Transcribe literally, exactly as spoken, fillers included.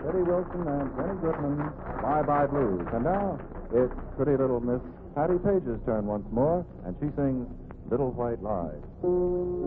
Eddie Wilson and Jenny Goodman, Bye Bye Blues. And now it's pretty little Miss Patty Page's turn once more, and she sings Little White Lies.